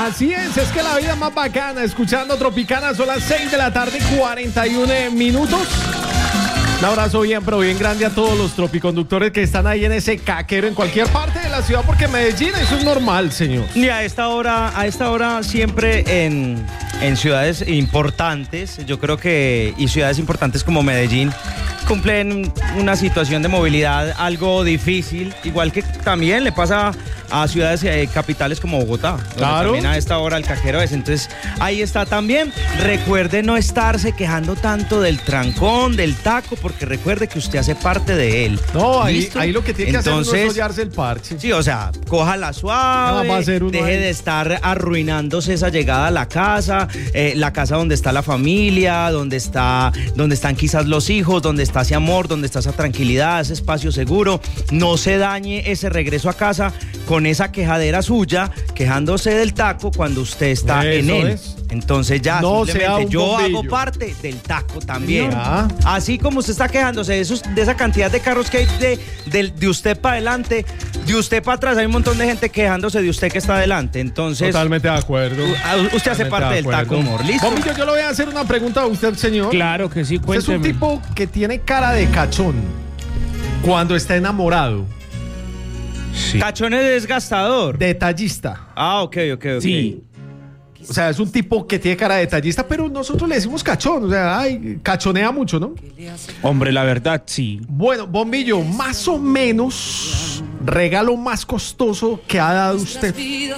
Así es que la vida es más bacana. Escuchando Tropicana, son las 6 de la tarde, 41 minutos. Un abrazo bien, pero bien grande a todos los tropiconductores que están ahí en ese caquero en cualquier parte de la ciudad, porque Medellín, eso es normal, señor. Y a esta hora siempre en ciudades importantes, yo creo que, y ciudades importantes como Medellín, cumplen una situación de movilidad algo difícil, igual que también le pasa a ciudades capitales como Bogotá, claro. También a esta hora el caquero es. Entonces, ahí está también. Recuerde no estarse quejando tanto del trancón, del taco, porque recuerde que usted hace parte de él. No, ahí lo que tiene que hacer es hollarse el parche. Sí, o sea, cójala suave, deje de estar arruinándose esa llegada a la casa donde está la familia, donde están quizás los hijos, donde está ese amor, donde está esa tranquilidad, ese espacio seguro. No se dañe ese regreso a casa con esa quejadera suya, quejándose del taco cuando usted está en él. Entonces ya, no simplemente yo bombillo. hago parte del taco también. Ya. Así como usted está quejándose de esa cantidad de carros que hay de usted para adelante, de usted para atrás, hay un montón de gente quejándose de usted que está adelante. Entonces, totalmente de acuerdo. Usted hace parte del taco, amor. ¿Listo? Bombillo, yo le voy a hacer una pregunta a usted, señor. Claro que sí, cuénteme. Usted es un tipo que tiene cara de cachón cuando está enamorado. Sí. Cachón es desgastador. Detallista. Ah, ok. Sí. O sea, es un tipo que tiene cara de detallista, pero nosotros le decimos cachón. O sea, cachonea mucho, ¿no? Hombre, la verdad, sí. Bueno, Bombillo, más o menos, regalo más costoso que ha dado usted.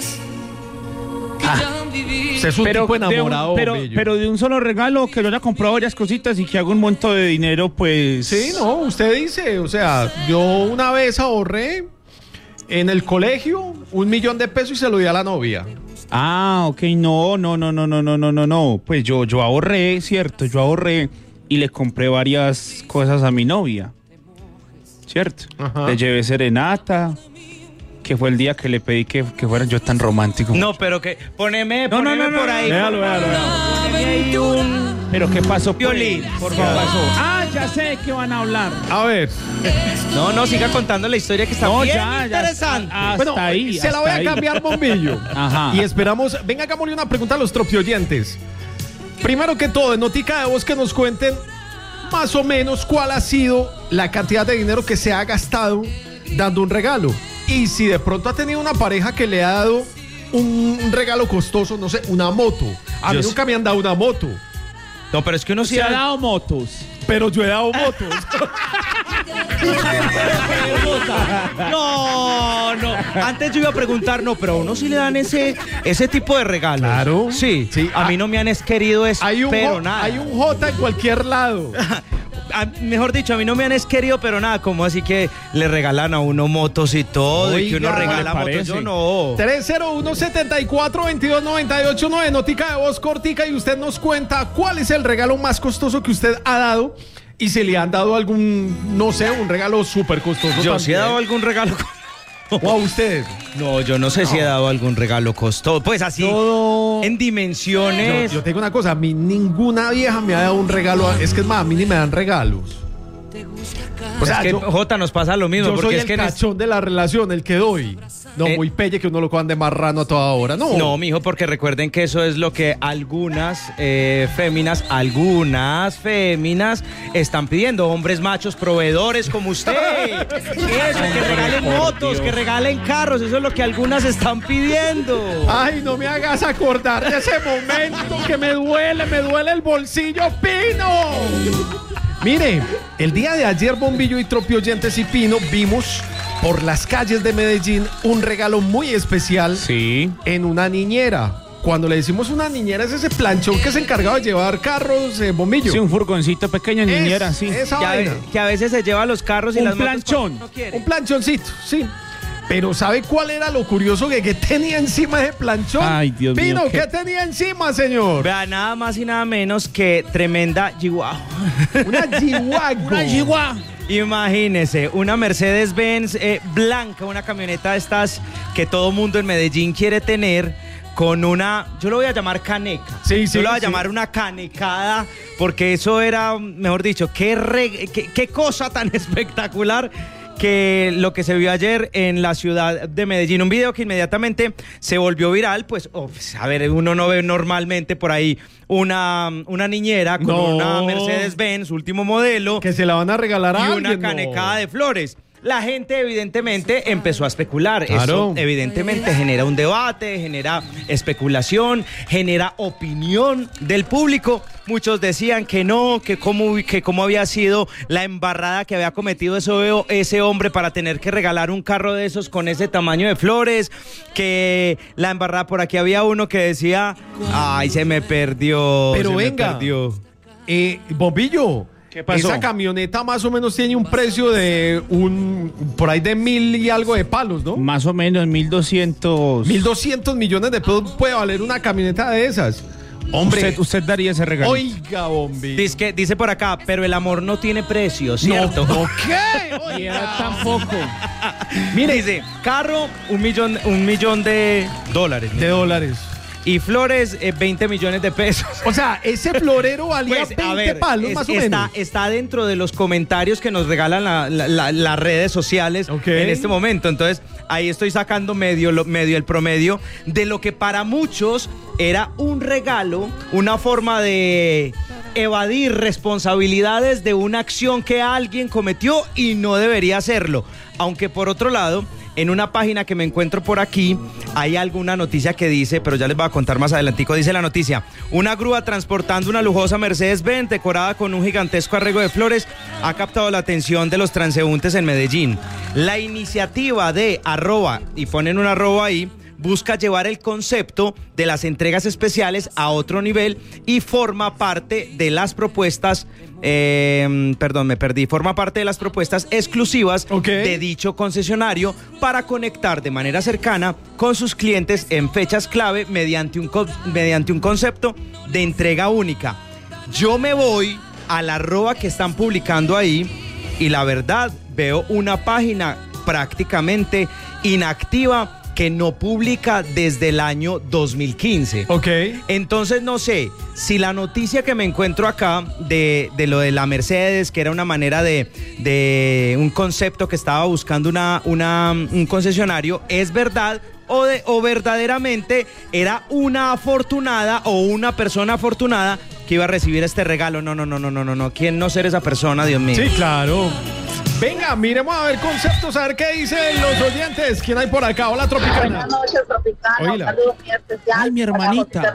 Usted es un tipo enamorado, Bombillo. pero de un solo regalo, que yo haya comprado varias cositas y que haga un monto de dinero, pues... Sí, no, usted dice, o sea, yo una vez ahorré en el colegio $1.000.000 pesos y se lo di a la novia. Ah, ok, no. Pues yo ahorré, ¿cierto? Yo ahorré y le compré varias cosas a mi novia, ¿cierto? Ajá. Le llevé serenata, que fue el día que le pedí que fuera yo tan romántico. No, pero que poneme por ahí. Véalo. Poneme ahí un... ¿Pero qué pasó? Violín, por favor. Ah, ya sé que van a hablar. A ver. No, siga contando la historia que está bien interesante. Bueno, ahí. Se la voy a cambiar, Bombillo. Ajá. Y esperamos. Venga, hagámosle una pregunta a los tropioyentes. Primero que todo, en notica de voz que nos cuenten más o menos cuál ha sido la cantidad de dinero que se ha gastado dando un regalo. Y si de pronto ha tenido una pareja que le ha dado un regalo costoso, no sé, una moto. A mí nunca me han dado una moto. No, pero es que uno sí se ha dado motos. Pero yo he dado motos. No. Antes yo iba a preguntar, pero a uno sí le dan ese tipo de regalos. Claro. Sí. A mí no me han querido eso, pero nada. Hay un J en cualquier lado. Mejor dicho, a mí no me han querido, pero nada, como así que le regalan a uno motos y todo. Oiga, y que uno regala motos, yo no. 301-74-22-98-9, notica de voz cortica, y usted nos cuenta cuál es el regalo más costoso que usted ha dado y si le han dado algún, no sé, un regalo súper costoso. Yo también. sí he dado algún regalo. ¿O a usted? No, yo no sé si he dado algún regalo costoso. Pues así, en dimensiones. Yo tengo una cosa, a mí ninguna vieja me ha dado un regalo. Es que es más, a mí ni me dan regalos. O sea, es que Jota, nos pasa lo mismo. Yo porque soy es el que cachón de la relación, el que doy. No, muy pelle que uno lo cojan de marrano a toda hora. No, mijo, porque recuerden que eso es lo que algunas féminas están pidiendo. Hombres machos, proveedores como usted. Eso, que regalen motos, que regalen carros. Eso es lo que algunas están pidiendo. Ay, no me hagas acordar de ese momento que me duele el bolsillo, Pino. Mire, el día de ayer, Bombillo y Tropioyentes y Pino, vimos por las calles de Medellín un regalo muy especial en una niñera. Cuando le decimos una niñera, es ese planchón que se encargaba de llevar carros, Bombillo. Sí, un furgoncito pequeño, niñera, sí. Esa vaina. Que a veces se lleva los carros y las planchón. motos no quiere. Un planchoncito, sí. Pero ¿sabe cuál era lo curioso que tenía encima ese planchón? Ay, Dios mío. Pino, ¿qué tenía encima, señor? Vea, nada más y nada menos que tremenda Chihuahua. Una Chihuahua. Imagínese, una Mercedes-Benz blanca, una camioneta de estas que todo mundo en Medellín quiere tener, con una, yo lo voy a llamar caneca. Yo lo voy a llamar una canecada, porque eso era, mejor dicho, qué cosa tan espectacular que lo que se vio ayer en la ciudad de Medellín, un video que inmediatamente se volvió viral, pues, a ver, uno no ve normalmente por ahí una niñera con una Mercedes-Benz, último modelo. Que se la van a regalar a alguien. Y una canecada de flores. La gente evidentemente empezó a especular. Claro. Eso evidentemente genera un debate, genera especulación, genera opinión del público. Muchos decían que no, que cómo había sido la embarrada que había cometido ese hombre para tener que regalar un carro de esos con ese tamaño de flores, que la embarrada. Por aquí había uno que decía, ay, se me perdió. Pero venga, Bombillo, ¿qué pasó? Esa camioneta más o menos tiene un precio de por ahí de 1.000 y algo de palos, ¿no? Más o menos 1.200. 1.200 millones de pesos puede valer una camioneta de esas. Hombre, usted daría ese regalo. Oiga, Bombillo. Dice por acá, pero el amor no tiene precio, ¿cierto? No, ¿qué? Oiga, tampoco. Mire, dice, carro, $1 millón de dólares. De dólares. Y flores, 20 millones de pesos. O sea, ese florero valía Pues, 20 palos, más o menos. Está dentro de los comentarios que nos regalan las redes sociales en este momento. Entonces, ahí estoy sacando medio el promedio de lo que para muchos era un regalo, una forma de evadir responsabilidades de una acción que alguien cometió y no debería hacerlo. Aunque por otro lado, en una página que me encuentro por aquí, hay alguna noticia que dice, pero ya les voy a contar más adelantico, dice la noticia: una grúa transportando una lujosa Mercedes-Benz decorada con un gigantesco arreglo de flores ha captado la atención de los transeúntes en Medellín. La iniciativa de @ y ponen un @ ahí, busca llevar el concepto de las entregas especiales a otro nivel y forma parte de las propuestas, forma parte de las propuestas exclusivas de dicho concesionario para conectar de manera cercana con sus clientes en fechas clave mediante un concepto de entrega única. Yo me voy al @ que están publicando ahí y la verdad veo una página prácticamente inactiva que no publica desde el año 2015. Entonces no sé si la noticia que me encuentro acá de lo de la Mercedes, que era una manera de un concepto que estaba buscando un concesionario, es verdad o verdaderamente era una afortunada o una persona afortunada que iba a recibir este regalo. No. ¿Quién no ser esa persona, Dios mío? Sí, claro. Venga, miremos a ver conceptos, a ver qué dicen los oyentes. ¿Quién hay por acá? Hola, Tropicana. Buenas noches, Tropicana. Un saludo muy especial. Ay, mi hermanita.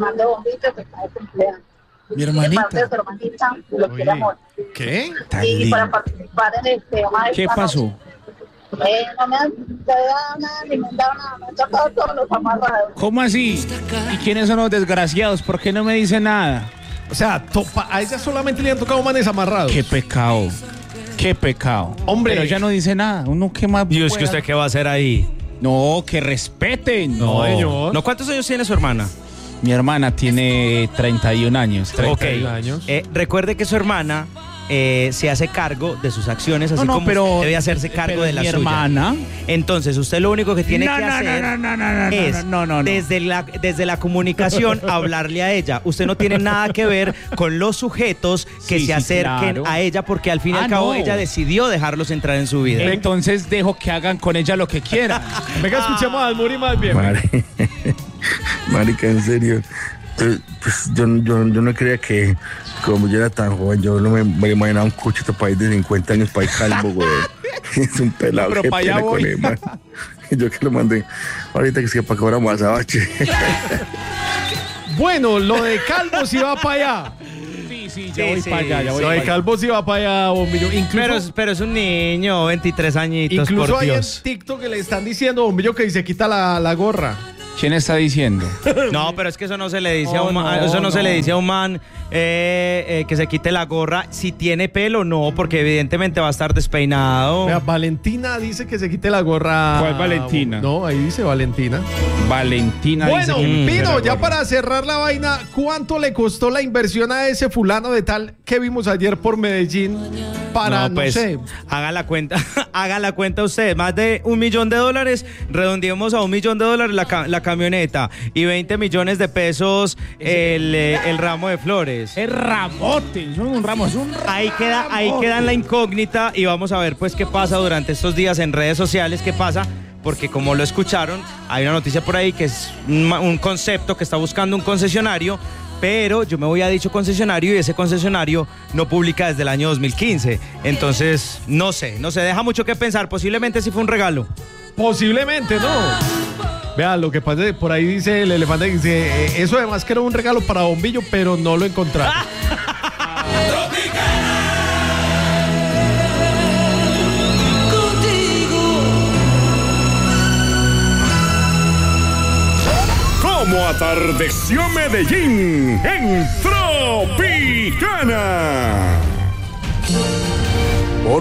Mi hermanita. Lo quiere amor. ¿Qué? Y para participar en el tema de ¿Qué pasó? No me han dado nada, ni me han dado nada. Me han tocado todos los amarrados. ¿Cómo así? ¿Y quiénes son los desgraciados? ¿Por qué no me dice nada? O sea, a ella solamente le han tocado manes amarrados. Qué pecado. Qué pecado. Hombre. Pero ya no dice nada. Uno qué más. Dios, que usted qué va a hacer ahí. No, que respeten. No, señor. No, ¿cuántos años tiene su hermana? Mi hermana tiene 31 años. 31 años. Recuerde que su hermana se hace cargo de sus acciones, así como pero debe hacerse cargo de la suya. Mi hermana. Entonces, usted lo único que tiene que hacer es desde la comunicación hablarle a ella. Usted no tiene nada que ver con los sujetos que se acerquen a ella, porque al fin y al cabo ella decidió dejarlos entrar en su vida. Entonces dejo que hagan con ella lo que quieran. Venga, escuchemos al Muri más bien. Marica, en serio. Pues yo no creía que, como yo era tan joven, yo no me imaginaba un cuchito país de 50 años, país calvo, güey. Es un pelado. Pero para allá voy. Yo que lo mandé ahorita, que es que para que ahora más abache. Bueno, lo de calvo sí va para allá. Sí, ya voy para allá. Lo de calvo sí va para allá, Bombillo. Pero es un niño, 23 añitos, incluso por Dios. hay en TikTok que le están diciendo, Bombillo, que se quita la gorra. ¿Quién está diciendo? No, pero es que eso no se le dice a un man, se le dice a un man que se quite la gorra si tiene pelo, no, porque evidentemente va a estar despeinado. Vea, Valentina dice que se quite la gorra. ¿Cuál Valentina? No, ahí dice Valentina. Valentina bueno, dice que Pino, ya para cerrar la vaina, ¿cuánto le costó la inversión a ese fulano de tal que vimos ayer por Medellín para, no sé? Haga la cuenta usted, más de $1 millón, redondeemos a $1 millón la camioneta y 20 millones de pesos el ramo de flores. Es ramote, es un ramo, es un Ahí queda en la incógnita y vamos a ver pues qué pasa durante estos días en redes sociales, qué pasa, porque como lo escucharon, hay una noticia por ahí que es un concepto que está buscando un concesionario, pero yo me voy a dicho concesionario y ese concesionario no publica desde el año 2015. Entonces, no sé, deja mucho que pensar. Posiblemente sí fue un regalo. Posiblemente, ¿no? Vea, lo que pasa es que por ahí dice el elefante, dice, eso además que era un regalo para Bombillo, pero no lo encontraron. Como atardeció Medellín en Tropicana.